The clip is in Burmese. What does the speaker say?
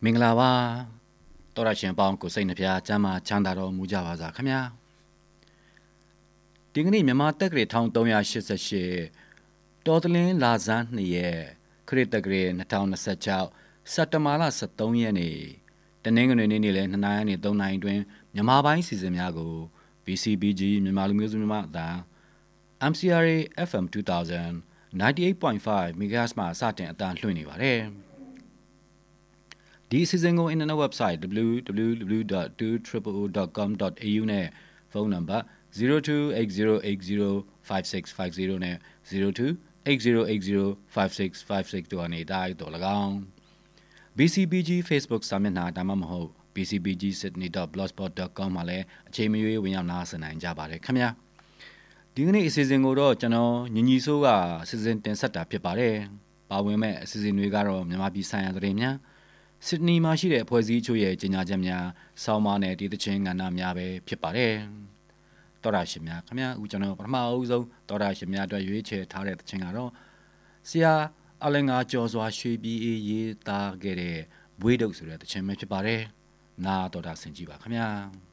မင်္ဂလာပါတော်ရရှင်ပေါင်းကိုစိတ်နှပြကျမ်းမာချမ်းသာတော်မူကြပါစားခင်ဗျာဒီကနေ့မြန်မာတက္ကရာ1388တော်တလင်းလာဇန်း2ရက်ခရစ်တက္ကရာ2026စက်တဘာလ23ရက်နေ့တနင်္ဂနွေနေ့နေ့လယ်2နာရီနဲ့3နာရီတွင်မြန်မာပိုင်းစီစဉ်များကို BCBG မြန်မာလူမျိုးစုမြန်မာအသံ MCRA FM 2000 98.5 MHz မှာစတင်အသံလွှင့်နေပါတယ်ဒီအစီအစဉ်ကို internet website www.200.com.au နဲ့ဖုန်းနံပါတ်0280805650နဲ့0280805656တို့အနေတိုင်းတော်၎င်း BCBG Facebook စာမျက်နှာဒါမှမဟုတ် bcbgsydney.blogspot.com မှာလည်းအချိန်မရွေးဝင်ရောက်နားဆင်နိုင်ကြပါတယ်ခင်ဗျာဒီကနေ့အစီအစဉ်ကိုတော့ကျွန်တော်ညီစိုးကစီစဉ်တင်ဆက်တာဖြစ်ပါတယ်ပါဝင်မဲ့အစီအစဉ်တွေကတော့မြန်မာပြည်ဆိုင်ရာသတင်းများဆစ်ဒနီမှာရှိတဲ့အဖွဲ့အစည်းအချို့ရဲ့ကြေညာချက်များဆောင်းပါးနဲ့ဒီသချင်းကဏ္ဍများပဲဖြစ်ပါတယ်တော်ရရှင်များခင်ဗျာအခုကျွန်တော်ပထမအဦးဆုံးတော်ရရှင်များအတွက်ရွေးချယ်ထားတဲ့သချင်းကတော့ဆရာအလင်္ကာကျော်စွာရွှေပြည်အေးရေးသားခဲ့တဲ့ဘွေးတုပ်ဆိုတဲ့သချင်းပဲဖြစ်ပါတယ်နာတော်တာဆင်ကြည့်ပါခင်ဗျာ